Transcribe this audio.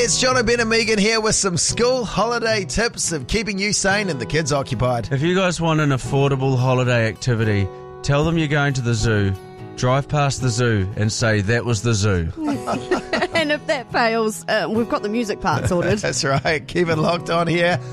it's John O'Ben and Megan here with some school holiday tips of keeping you sane and the kids occupied. If you guys want an affordable holiday activity, tell them you're going to the zoo, drive past the zoo and say that was the zoo. And if that fails, we've got the music part sorted. That's right. Keep it locked on here